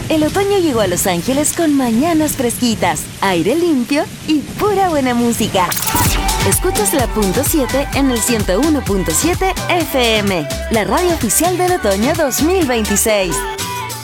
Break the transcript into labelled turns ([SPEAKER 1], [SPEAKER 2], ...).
[SPEAKER 1] El otoño llegó a Los Ángeles con mañanas fresquitas, aire limpio y pura buena música. Escuchas la Punto 7 en el 101.7 FM, la radio oficial del otoño 2026.